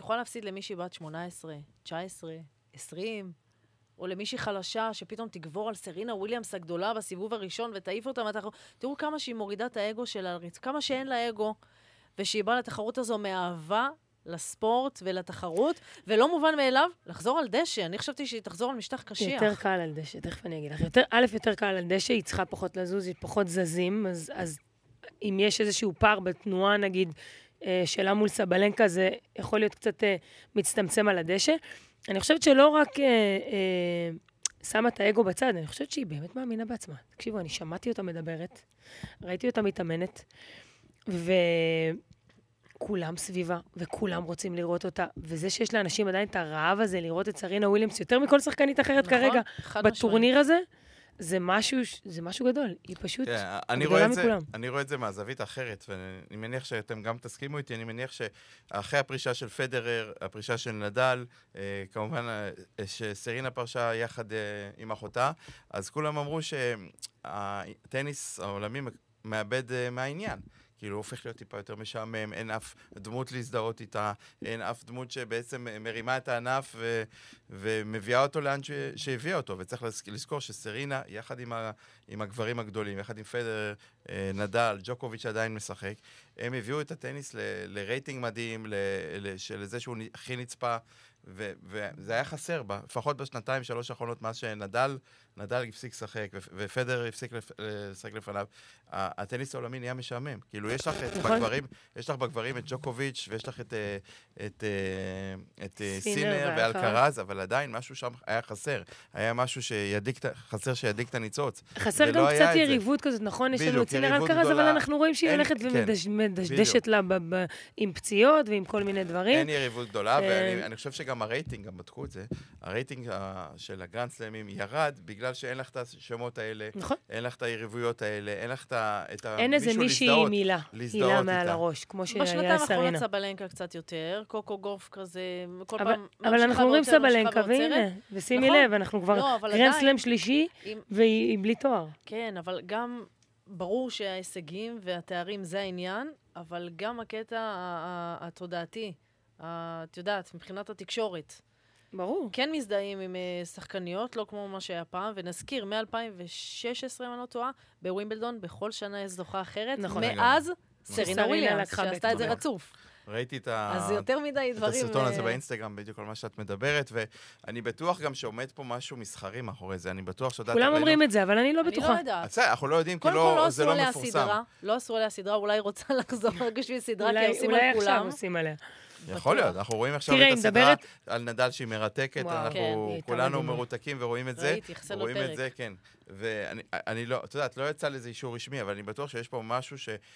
יכולה להפסיד למישהי בת 18, 19, 20, או למישהי חלשה שפתאום תגבור על סרינה וויליאמס הגדולה בסיבוב הראשון ותעיף אותה. תראו כמה שהיא מורידה את האגו שלה, כמה שאין לה אגו, ושהיא באה לתחרות הזו מאהבה לספורט ולתחרות, ולא מובן מאליו לחזור על דשא. אני חשבתי שהיא תחזור על משטח קשיח. יותר קל על דשא, תכף אני אגיד לך. יותר קל על דשא, היא צריכה פחות לזוז, היא פחות זזים, אז אם יש איזשהו פער בתנועה, נגיד, שלה מול סבלנקה, זה יכול להיות קצת מצטמצם על הדשא. אני חושבת שלא רק שמה את האגו בצד, אני חושבת שהיא באמת מאמינה בעצמה. תקשיבו, אני שמעתי אותה מדברת, ראיתי אותה מתאמנת, וכולם סביבה, וכולם רוצים לראות אותה, וזה שיש לאנשים עדיין את הרעב הזה לראות את סרינה וויליאמס, יותר מכל שחקנית אחרת כרגע, בטורניר הזה, זה משהו גדול. היא פשוט גדולה מכולם. אני רואה את זה מהזווית האחרת, ואני מניח שאתם גם תסכימו איתי, אני מניח שאחרי הפרישה של פדרר, הפרישה של נדל, כמובן שסרינה פרשה יחד עם אחותה, אז כולם אמרו שהטניס העולמי מאבד מהעניין. כאילו, הוא הופך להיות טיפה יותר משעמם, אין אף דמות להזדהות איתה, אין אף דמות שבעצם מרימה את הענף ומביאה אותו לאן שהביאה אותו. וצריך לזכור שסרינה, יחד עם הגברים הגדולים, יחד עם פדרר, נדל, ג'וקוביץ' עדיין משחק, הם הביאו את הטניס לרייטינג מדהים, לזה שהוא הכי נצפה, וזה היה חסר, לפחות בשנתיים, 3 האחרונות, מאז שנדל הפסיק לשחק, ופדר הפסיק לשחק לפניו, הטניס העולמי נהיה משעמם. כאילו, יש לך בגברים את ג'וקוביץ', ויש לך את סינר ואלקרז, אבל עדיין משהו שם היה חסר. היה משהו חסר שידיק את הניצוץ. חסר גם קצת יריבות כזאת, נכון? יש לנו את סינר אלקרז, אבל אנחנו רואים שהיא הולכת ומדשדשת לה עם פציעות ועם כל מיני דברים. אין יריבות גדולה, ואני חושב שגם הרייטינג, גם בדקו את זה, הרייטינג של הגרנד סלאמים ירד, בגלל שאין לך את השמות האלה, אין לך את היריבויות האלה, אין לך את אין איזה מישהי עם הילה מעל הראש, כמו שהיה סרינה. בשנתיים האחרונות סבלנקה קצת יותר, קוקו גוף כזה, כל פעם... אבל אנחנו רואים סבלנקה, והנה, ושימי לב, אנחנו כבר גרנד סלאם שלישי, והיא בלי תואר. כן, אבל גם ברור שההישגים והתארים זה העניין, אבל גם הקטע התודעתי, את יודעת, מבחינת התקשורת. ברור. כן מזדהים עם שחקניות, לא כמו מה שהיה פעם, ונזכיר, מ-2016, אם אני לא טועה, בווימבלדון, בכל שנה יש זוכה אחרת, מאז סרינה וויליאמס, שעשתה את זה רצוף. ראיתי אז יותר מדי דברים... את הסרטון הזה באינסטגרם, בדיוק כל מה שאת מדברת, ואני בטוח גם שעומד פה משהו מסחרי מאחורי זה, אני בטוח שודעת... כולם אומרים את זה, אבל אני לא בטוחה. אני לא יודעת. אנחנו לא יודעים, כי זה לא מפורסם. לא עשו עליה סדרה, אולי רוצה לחזור בשביל סדרה, כי עושים על כולם. אולי עכשיו עושים עליה. יכול להיות, אנחנו רואים עכשיו את הסדרה על נדל שהיא מרתקת, אנחנו כולנו מרותקים ורואים את זה. ראיתי, חסר לו פרק. רואים את זה, כן. ואני לא, את יודעת, לא יצא לזה אישור רשמי, אבל אני בטוח שיש פה משהו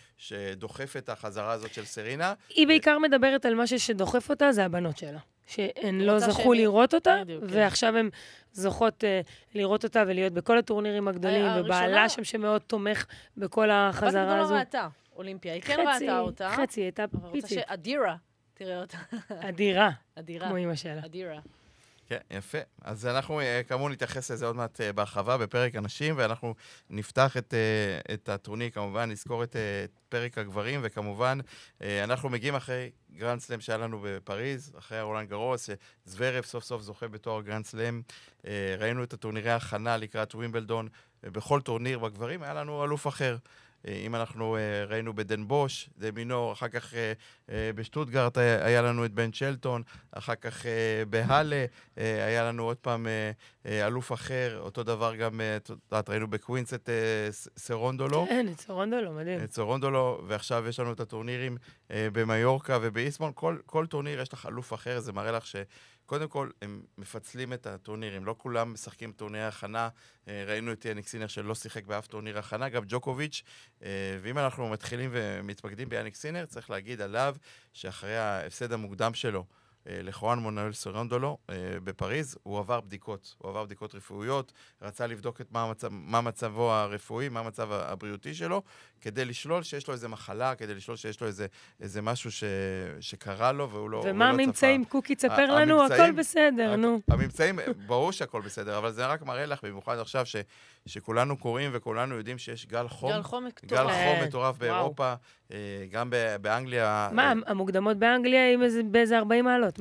שדוחף את החזרה הזאת של סרינה. היא בעיקר מדברת על משהו שדוחף אותה, זה הבנות שלה. שהן לא זכו לראות אותה, ועכשיו הן זוכות לראות אותה ולהיות בכל הטורנירים הגדולים, ובעלה שם שמאוד תומך בכל החזרה הזו. הבת גדולה ראתה, אולימפיה, היא כן ראתה אותה. חצי, הייתה פיצית. אדירה. תראה אותה. אדירה. אדירה. כמו אמא שלה. אדירה. כן, יפה. אז אנחנו כאמור נתייחס לזה עוד מעט בהרחבה בפרק הנשים, ואנחנו נפתח את הטורניר, כמובן נזכור את פרק הגברים, וכמובן אנחנו מגיעים אחרי גרנד סלאם שהיה לנו בפריז, אחרי רולאן גארוס, זוורב סוף סוף זוכה בתואר גרנד סלאם. ראינו את הטורנירי ההכנה לקראת ווימבלדון, בכל טורניר בגברים היה לנו אלוף אחר. אם אנחנו ראינו בדן בוש, דמינור, אחר כך בשטוטגרט היה לנו את בן צ'לטון, אחר כך בהלה היה לנו עוד פעם אלוף אחר, אותו דבר גם, ראינו בקווינס את סרונדולו. כן, את סרונדולו, מדהים. את סרונדולו, ועכשיו יש לנו את הטורנירים במיורקה ובאיסמון, כל טורניר יש לך אלוף אחר, זה מראה לך קודם כל, הם מפצלים את הטורנירים, לא כולם משחקים טורנירי הכנה, ראינו את יניק סינר שלא שיחק באף טורניר הכנה, גם ג'וקוביץ', ואם אנחנו מתחילים ומתמקדים ביניק סינר, צריך להגיד עליו שאחרי ההפסד המוקדם שלו, לחואן מונואל סרונדולו בפריז, הוא עבר בדיקות רפואיות, רצה לבדוק את מה מצבו הרפואי, מה המצב הבריאותי שלו, כדי לשלול שיש לו איזה מחלה, כדי לשלול שיש לו איזה משהו שקרה לו, והוא לא צפה. ומה הממצאים, קוקי, תספר לנו, הכל בסדר, נו. הממצאים, ברור שהכל בסדר, אבל זה רק מראה לך, במיוחד עכשיו שכולנו קוראים וכולנו יודעים שיש גל חום מטורף באירופה, גם באנגליה. מה, המוקדמות באנגליה עם באיזה 40 מעלות?